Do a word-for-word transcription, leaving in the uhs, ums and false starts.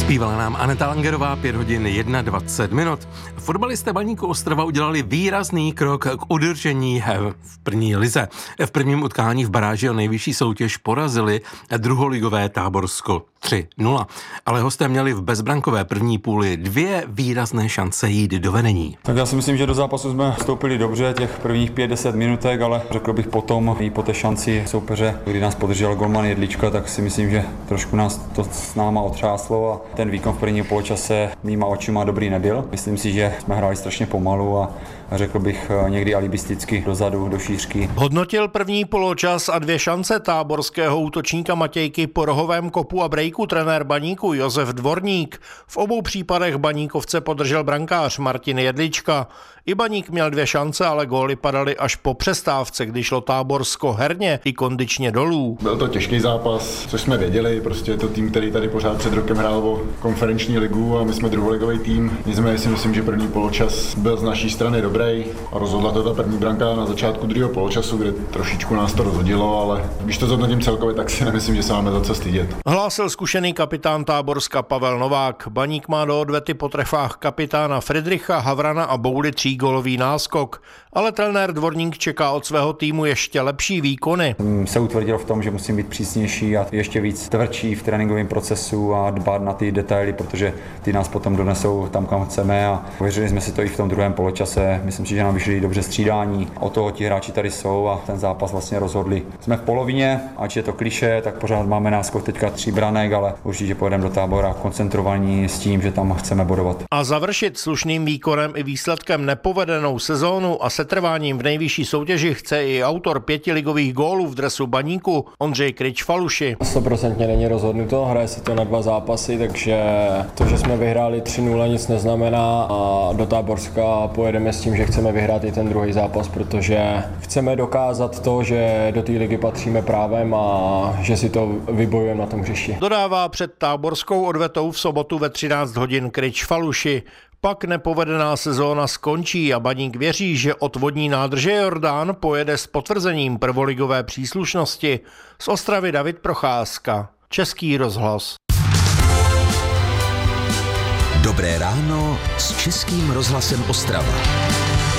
Zpívala nám Aneta Langerová, pět hodin dvacet jedna minut. Fotbalisté Baníku Ostrava udělali výrazný krok k udržení v první lize. V prvním utkání v baráži o nejvyšší soutěž porazili druholigové Táborsko tři nula. Ale hosté měli v bezbrankové první půli dvě výrazné šance jít do vedení. Tak já si myslím, že do zápasu jsme vstoupili dobře těch prvních pět deset minutek, ale řekl bych potom i po té šanci soupeře, kdy nás podržel golman Jedlička, tak si myslím, že trošku nás to s náma otřáslo a ten výkon v prvním poločase mýma očima dobrý nebyl. Myslím si, že jsme hráli strašně pomalu a řekl bych někdy alibisticky dozadu, do šířky. Hodnotil první poločas a dvě šance táborského útočníka Matějky po rohovém kopu a brejku trenér Baníku Josef Dvorník. V obou případech Baníkovce podržel brankář Martin Jedlička. I Baník měl dvě šance, ale góly padaly až po přestávce, když šlo Táborsko herně i kondičně dolů. Byl to těžký zápas, což jsme věděli, prostě je to tým, který tady pořád před rokem hrál o konferenční ligu a my jsme druholigový tým. Nicméně si myslím, že první poločas byl z naší strany dobrý a rozhodla to ta první branka na začátku druhého poločasu, kde trošičku nás to rozhodilo, ale když to zhodnotím celkově, tak si nemyslím, že se máme za co stydět. Hlásil zkušený kapitán Táborska Pavel Novák. Baník má do odvety po trefách kapitána Friedricha, Havrana a Boudy třígólový náskok, ale trenér Dvorník čeká od svého týmu ještě lepší výkony. Se utvrdil v tom, že musím být přísnější a ještě víc tvrdší v tréninkovém procesu a dbát na ty detaily, protože ty nás potom donesou tam, kam chceme a uvěřili jsme si to i v tom druhém poločase. Myslím si, že nám vyšly dobře střídání. O toho ti hráči tady jsou a ten zápas vlastně rozhodli. Jsme v polovině, ač je to klišé, tak pořád máme náskok teďka tří branek, ale určitě pojedeme do Tábora koncentrovaní s tím, že tam chceme bodovat. A završit slušným výkonem i výsledkem nepovedenou sezónu a setrváním v nejvyšší soutěži chce i autor pěti ligových gólů v dresu Baníku Ondřej Kryč-Faluši. sto procent není rozhodnuto, hraje se to na dva zápasy, takže to, že jsme vyhráli tři nula, nic neznamená a do Táborska pojedeme s tím, že chceme vyhrát i ten druhý zápas, protože chceme dokázat to, že do té ligy patříme právem a že si to vybojujeme na tom hřišti. Dodává před táborskou odvetou v sobotu ve třináct hodin Kryč-Faluši. Pak nepovedená sezóna skončí a Baník věří, že od vodní nádrže Jordán pojede s potvrzením prvoligové příslušnosti. Z Ostravy David Procházka, Český rozhlas. Dobré ráno s Českým rozhlasem Ostrava.